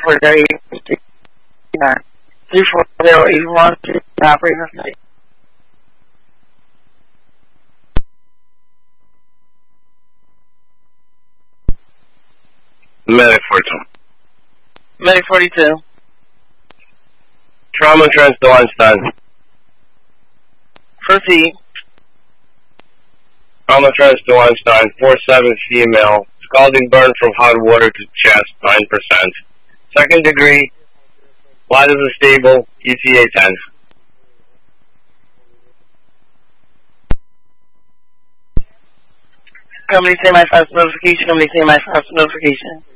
for their 34081 operator site. Medic 42. Medic 42. Trauma trans to Einstein. Proceed. Trauma trans to Einstein, 4-7 female, scalding burn from hot water to chest, 9%. Second degree, vitals are stable, ETA 10. Company say my fast notification. Company say my fast notification.